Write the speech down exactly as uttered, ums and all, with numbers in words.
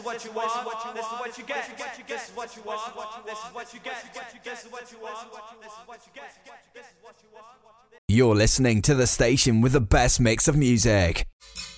What you want, this is what you get. This is what you want, this is what you get. This is what you want, this is what you get. This is what you want. You're listening to the station with the best mix of music.